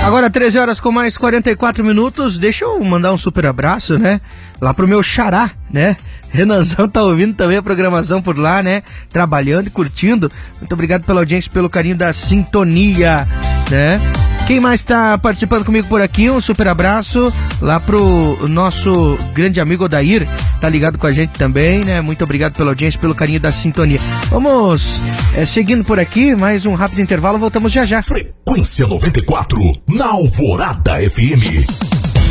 Agora 13 horas com mais 44 minutos, deixa eu mandar um super abraço, né? Lá pro meu xará, né? Renanzão tá ouvindo também a programação por lá, né? Trabalhando e curtindo. Muito obrigado pela audiência, pelo carinho da sintonia, né? Quem mais tá participando comigo por aqui? Um super abraço lá pro nosso grande amigo Odair, tá ligado com a gente também, né? Muito obrigado pela audiência, pelo carinho da sintonia. Vamos seguindo por aqui, mais um rápido intervalo, voltamos já já. Frequência 94, na Alvorada FM.